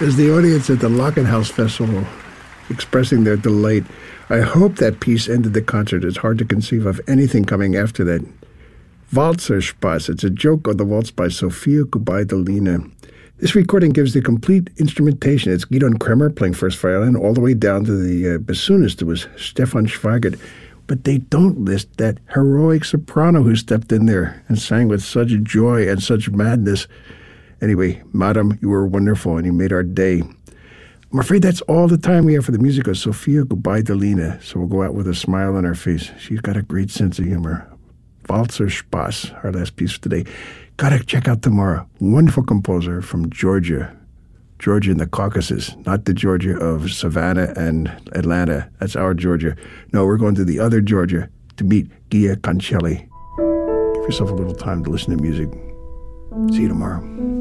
As the audience at the Lockenhaus Festival expressing their delight, I hope that piece ended the concert. It's hard to conceive of anything coming after that. Walzerspaß. It's a joke on the waltz by Sophia Gubaidulina. This recording gives the complete instrumentation. It's Gidon Kremer playing first violin all the way down to the bassoonist. It was Stefan Schweigert. But they don't list that heroic soprano who stepped in there and sang with such joy and such madness. Anyway, Madam, you were wonderful and you made our day. I'm afraid that's all the time we have for the music of Sophia Gubaidulina, so we'll go out with a smile on our face. She's got a great sense of humor. Walzerspaß, our last piece for today. Gotta check out tomorrow. Wonderful composer from Georgia. Georgia in the Caucasus, not the Georgia of Savannah and Atlanta. That's our Georgia. No, we're going to the other Georgia to meet Gia Cancelli. Give yourself a little time to listen to music. See you tomorrow.